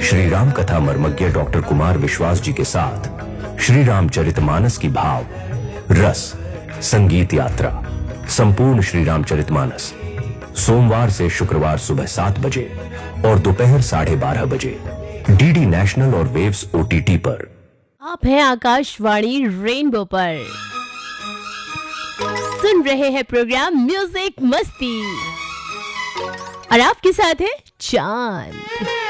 श्री राम कथा मर्मज्ञ डॉक्टर कुमार विश्वास जी के साथ श्री रामचरितमानस की भाव रस संगीत यात्रा संपूर्ण श्री रामचरितमानस सोमवार से शुक्रवार सुबह 7 बजे और दोपहर 12:30 बजे डीडी नेशनल और वेव्स ओटीटी पर। आप हैं आकाशवाणी रेनबो पर, सुन रहे हैं प्रोग्राम म्यूजिक मस्ती और आपके साथ है चांद।